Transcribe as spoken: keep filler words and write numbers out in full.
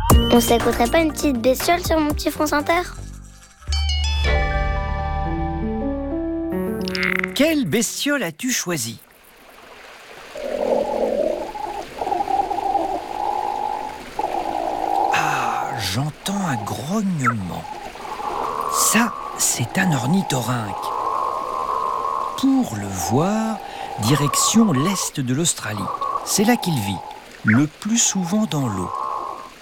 On s'écouterait pas une petite bestiole sur mon petit France Inter? Quelle bestiole as-tu choisi? Ah, j'entends un grognement. Ça, c'est un ornithorynque. Pour le voir, direction l'est de l'Australie. C'est là qu'il vit, le plus souvent dans l'eau.